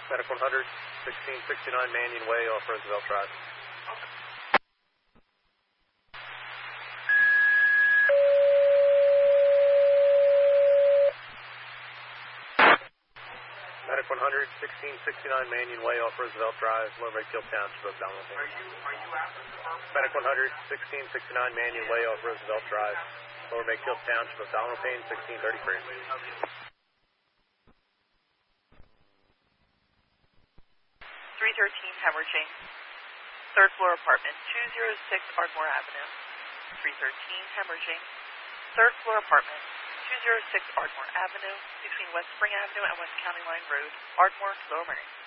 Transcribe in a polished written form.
Medic 100, 1669 Mannion Way off Roosevelt Drive. Medic 100, 1669 Mannion Way off Roosevelt Drive, Lower Medfield Township of Donaldson. Are you after the purpose? Medic 100, 1669 Mannion Way off Roosevelt Drive, Lower Medfield Township of Donaldson, 1633. 313 Hemorrhaging, third floor apartment, 206 Ardmore Avenue. 313 Hemorrhaging, third floor apartment, 206 Ardmore Avenue, between West Spring Avenue and West County Line Road, Ardmore, Lower Merion.